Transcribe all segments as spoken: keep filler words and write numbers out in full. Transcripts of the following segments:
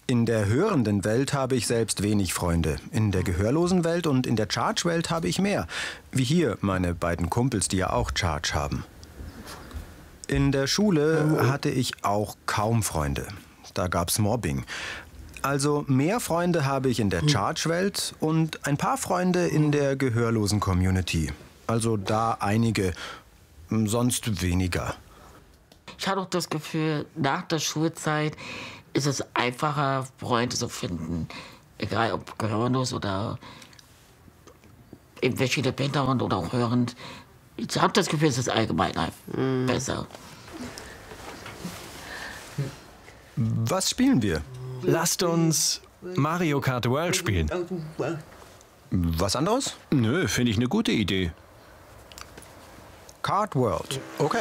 In der hörenden Welt habe ich selbst wenig Freunde. In der gehörlosen Welt und in der Charge-Welt habe ich mehr. Wie hier meine beiden Kumpels, die ja auch Charge haben. In der Schule hatte ich auch kaum Freunde. Da gab's Mobbing. Also mehr Freunde habe ich in der Charge-Welt und ein paar Freunde in der gehörlosen Community. Also da einige, sonst weniger. Ich habe auch das Gefühl, nach der Schulzeit ist es einfacher, Freunde zu finden. Egal ob gehörlos oder irgendwelche Behinderungen oder auch hörend. Ich habe das Gefühl, es ist allgemein mm. besser. Was spielen wir? Lasst uns Mario Kart World spielen. Was anderes? Nö, finde ich eine gute Idee. Kart World, okay.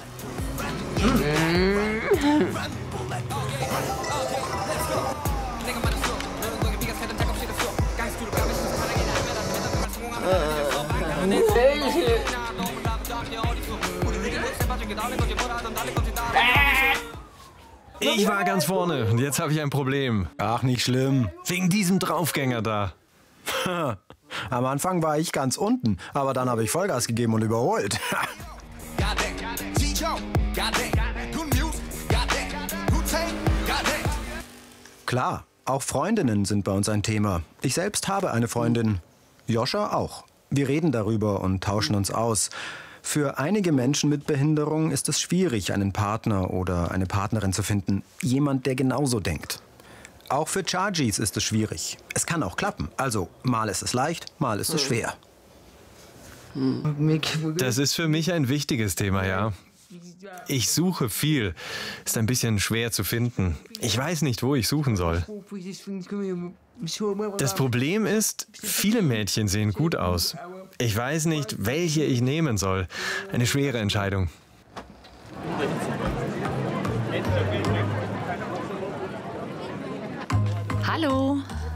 Ich war ganz vorne und jetzt habe ich ein Problem. Ach, nicht schlimm. Wegen diesem Draufgänger da. Am Anfang war ich ganz unten, aber dann habe ich Vollgas gegeben und überholt. Klar, auch Freundinnen sind bei uns ein Thema. Ich selbst habe eine Freundin, Joscha auch. Wir reden darüber und tauschen uns aus. Für einige Menschen mit Behinderung ist es schwierig, einen Partner oder eine Partnerin zu finden. Jemand, der genauso denkt. Auch für Chargies ist es schwierig. Es kann auch klappen. Also, mal ist es leicht, mal ist es schwer. Das ist für mich ein wichtiges Thema, ja. Ich suche viel. Ist ein bisschen schwer zu finden. Ich weiß nicht, wo ich suchen soll. Das Problem ist, viele Mädchen sehen gut aus. Ich weiß nicht, welche ich nehmen soll. Eine schwere Entscheidung. Hallo.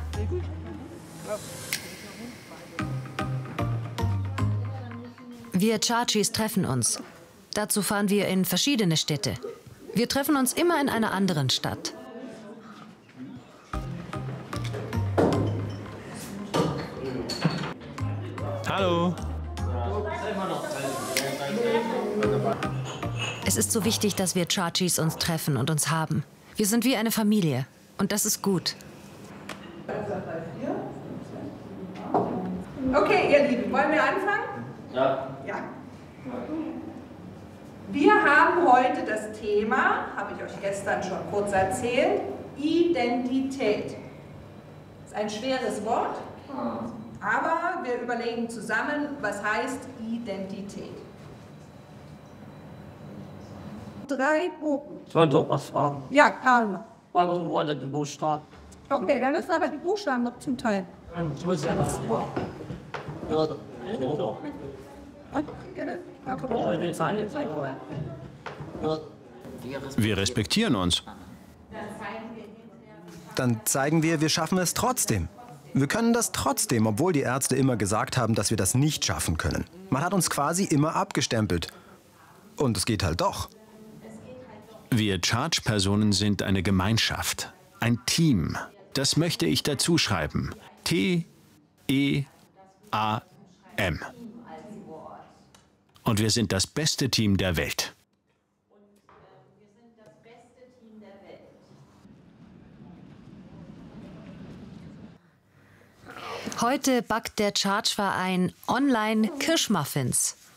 Wir Chargies treffen uns. Dazu fahren wir in verschiedene Städte. Wir treffen uns immer in einer anderen Stadt. Hallo. Es ist so wichtig, dass wir Chargies uns treffen und uns haben. Wir sind wie eine Familie. Und das ist gut. Okay, ihr Lieben, wollen wir anfangen? Ja. Ja. Wir haben heute das Thema, habe ich euch gestern schon kurz erzählt, Identität. Das ist ein schweres Wort, aber wir überlegen zusammen, was heißt Identität. Drei Gruppen. Ich wollte doch was fragen. Ja, Karl. Warum wollte die Buchstaben? Okay, dann müssen aber die Buchstaben noch zum Teil. Ich muss ja was vor. Wir respektieren uns. Dann zeigen wir, wir schaffen es trotzdem. Wir können das trotzdem, obwohl die Ärzte immer gesagt haben, dass wir das nicht schaffen können. Man hat uns quasi immer abgestempelt. Und es geht halt doch. Wir Charge-Personen sind eine Gemeinschaft, ein Team. Das möchte ich dazu schreiben. T E A M. Und wir sind das beste Team der Welt. Heute backt der Charge-Verein online Kirschmuffins.